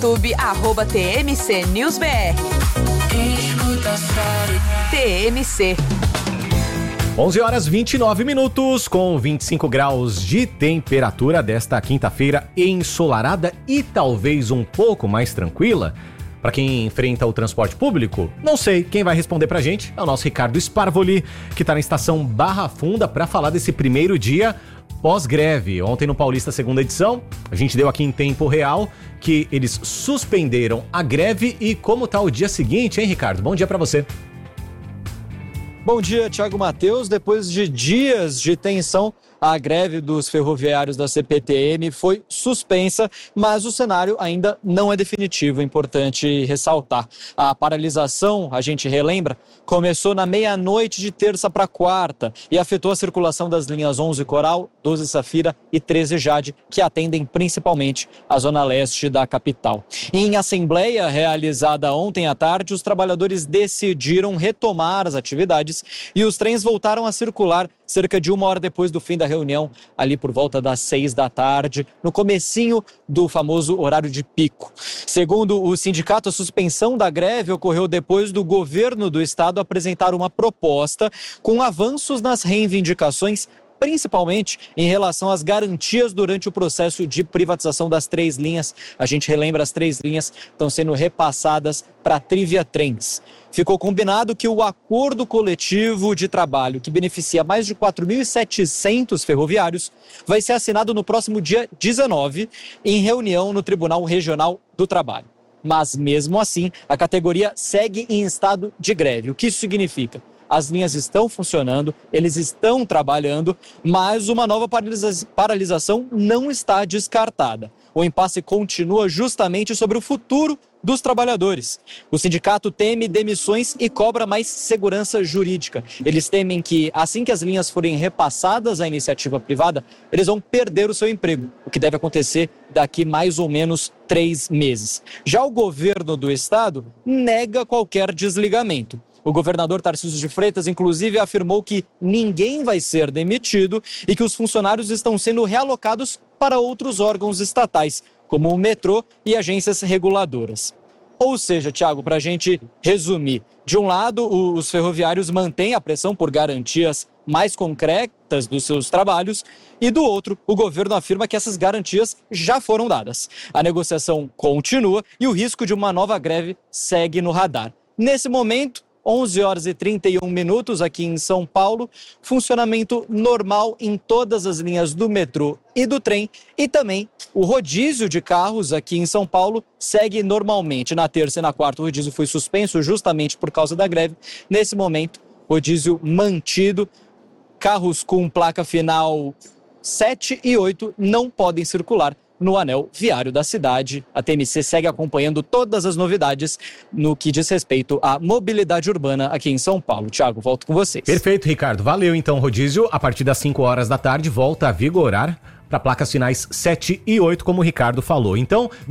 YouTube, @TMC News BR. TMC. 11h29, com 25 graus de temperatura desta quinta-feira ensolarada e talvez um pouco mais tranquila. Para quem enfrenta o transporte público, não sei, quem vai responder pra gente é o nosso Ricardo Sparvoli, que tá na estação Barra Funda para falar desse primeiro dia pós-greve. Ontem no Paulista segunda edição, a gente deu aqui em tempo real que eles suspenderam a greve e como tá o dia seguinte, hein, Ricardo? Bom dia para você. Bom dia, Thiago Matheus. Depois de dias de tensão, a greve dos ferroviários da CPTM foi suspensa, mas o cenário ainda não é definitivo. É importante ressaltar. A paralisação, a gente relembra, começou na meia-noite de terça para quarta e afetou a circulação das linhas 11 Coral, 12 Safira e 13 Jade, que atendem principalmente a zona leste da capital. Em assembleia realizada ontem à tarde, os trabalhadores decidiram retomar as atividades e os trens voltaram a circular cerca de 1 hora depois do fim da reunião, ali por volta das 6 da tarde, no comecinho do famoso horário de pico. Segundo o sindicato, a suspensão da greve ocorreu depois do governo do estado apresentar uma proposta com avanços nas reivindicações, principalmente em relação às garantias durante o processo de privatização das 3 linhas. A gente relembra, as 3 linhas estão sendo repassadas para a Trivia Trens. Ficou combinado que o acordo coletivo de trabalho, que beneficia mais de 4.700 ferroviários, vai ser assinado no próximo dia 19, em reunião no Tribunal Regional do Trabalho. Mas, mesmo assim, a categoria segue em estado de greve. O que isso significa? As linhas estão funcionando, eles estão trabalhando, mas uma nova paralisação não está descartada. O impasse continua justamente sobre o futuro dos trabalhadores. O sindicato teme demissões e cobra mais segurança jurídica. Eles temem que, assim que as linhas forem repassadas à iniciativa privada, eles vão perder o seu emprego, o que deve acontecer daqui mais ou menos 3 meses. Já o governo do estado nega qualquer desligamento. O governador Tarcísio de Freitas, inclusive, afirmou que ninguém vai ser demitido e que os funcionários estão sendo realocados para outros órgãos estatais, como o metrô e agências reguladoras. Ou seja, Thiago, para a gente resumir, de um lado, os ferroviários mantêm a pressão por garantias mais concretas dos seus trabalhos e do outro, o governo afirma que essas garantias já foram dadas. A negociação continua e o risco de uma nova greve segue no radar. Nesse momento, 11h31 aqui em São Paulo, funcionamento normal em todas as linhas do metrô e do trem e também o rodízio de carros aqui em São Paulo segue normalmente. Na terça e na quarta o rodízio foi suspenso justamente por causa da greve. Nesse momento, rodízio mantido, carros com placa final 7 e 8 não podem circular no anel viário da cidade. A TMC segue acompanhando todas as novidades no que diz respeito à mobilidade urbana aqui em São Paulo. Thiago, volto com vocês. Perfeito, Ricardo. Valeu, então. Rodízio, a partir das 5 horas da tarde, volta a vigorar para placas finais 7 e 8, como o Ricardo falou. Então,